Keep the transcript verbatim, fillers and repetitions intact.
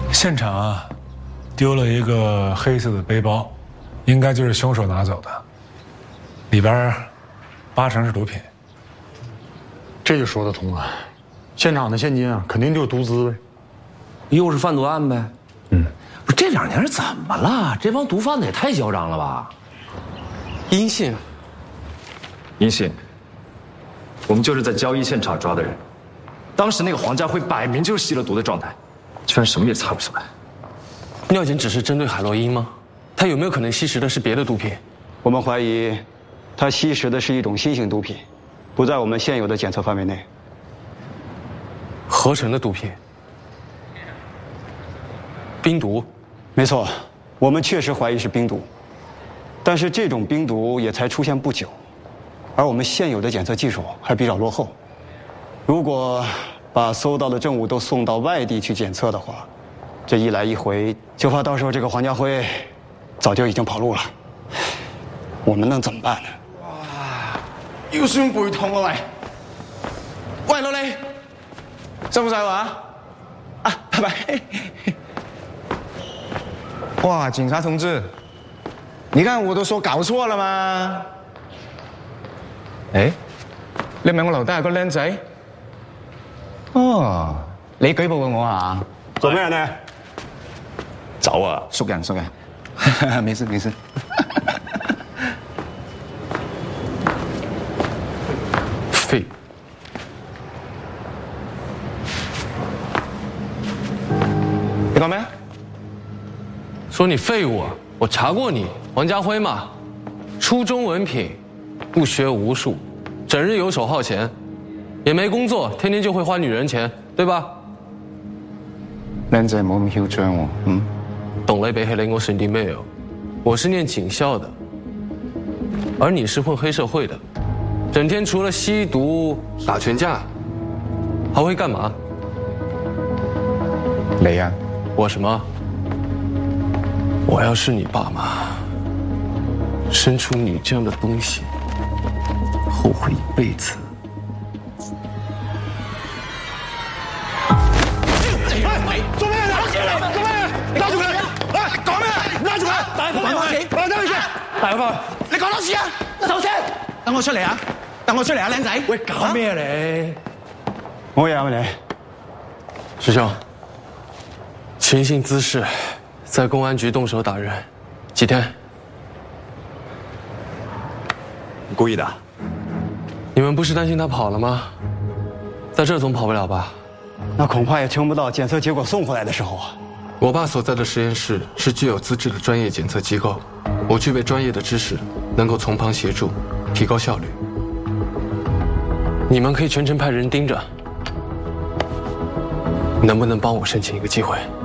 现场啊，丢了一个黑色的背包，应该就是凶手拿走的，里边八成是毒品。 这就说得通了，现场的现金啊，肯定就是毒资呗。 又是贩毒案呗？ 嗯， 不是这两年怎么了？这帮毒贩子也太嚣张了吧？ 阴性， 阴性，我们就是在交易现场抓的人。当时那个黄家辉摆明就是吸了毒的状态，居然什么也查不出来。 尿检只是针对海洛因吗？他有没有可能吸食的是别的毒品？ 我们怀疑，他吸食的是一种新型毒品，不在我们现有的检测范围内。 合成的毒品，冰毒。 没错，我们确实怀疑是冰毒，但是这种冰毒也才出现不久，而我们现有的检测技术还比较落后。如果把搜到的证物都送到外地去检测的话，这一来一回，就怕到时候这个黄家辉早就已經跑路了。我們能怎麼辦呢？ 哇！腰酸背痛啊喂！喂，老李，辛苦晒我啊！啊，拜拜。哇，警察同志，你看我都說搞錯了嘛？誒，你唔係我樓底係個靚仔？哦，你舉報過我啊？ 怎麼樣呢？ 走啊！熟人熟人，沒事沒事。 废。 你講咩？ 說你廢物啊！我查過你，黃家輝嘛，初中文憑，不學無術，整日游手好閒，也沒工作，天天就會花女人錢，對吧？ 靚仔冇咁囂張喎，嗯？ 懂了，別黑人我省啲咩哦？我是念警校的，而你是混黑社會的，整天除了吸毒、打群架，還會幹嘛？ 你啊？ 我什麼？我要是你爸媽，生出你這樣的東西，後悔一輩子。 喂，做咩啊？做咩？你拉住佢！喂，講咩？拉住佢！帶佢翻屋企！帶佢去！帶佢翻去！你講多次啊！收聲！等我出嚟啊！等我出嚟啊，靚仔！喂，搞咩啊你？ 我也要你。 師兄，情形滋事，在公安局動手打人，幾天？ 你故意的？ 你們不是擔心他跑了嗎？在這總跑不了吧？ 那恐怕也撐不到檢測結果送回來的時候啊。 我爸所在的實驗室是具有資質的專業檢測機構，我具備專業的知識，能夠從旁協助，提高效率。你們可以全程派人盯着，能不能幫我申請一個機會？